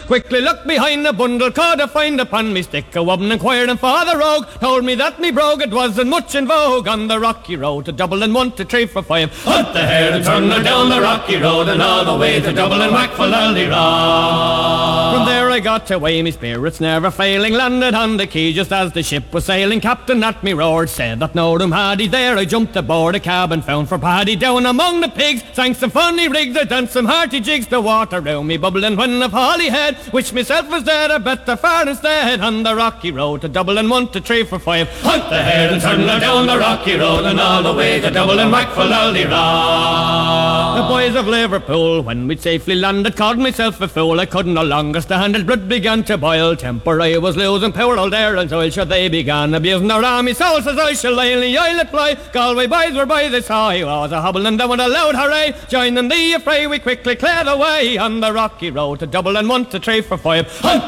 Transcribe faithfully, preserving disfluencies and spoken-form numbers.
Quickly looked behind the bundle, could I find upon me stick a woman inquired, and Father Rogue told me that me brogue it wasn't much in vogue on the rocky road to Dublin, one to three for five. Hunt the hare and turn her down the rocky road and all the way to Dublin, whack for Lally-Rod. From there I got away, me spirits never failing, landed on the quay just as the ship was sailing. Captain at me roared, said that no room had he there. I jumped aboard a cab and found for Paddy down among the pigs, sang some funny rigs, I danced some hearty jigs, the water round me bubbling when of Holyhead. Wish myself was there, I bet the far instead on the rocky road to Dublin, one to three for five. Hunt the hare and turn her down the rocky road and all the way to Dublin, whack for Lally-Rod. The boys of Liverpool, when we'd safely landed, called myself a fool. I couldn't no longer stand it, blood began to boil, temper I was losing, power all there until sure they began abusing their army soul. Says I shall lay in the islet fly. Galway boys were by this high, he was a hobbling down with a loud hooray. Joining the affray we quickly cleared away on the rocky road to Dublin, one to three for five. Hunt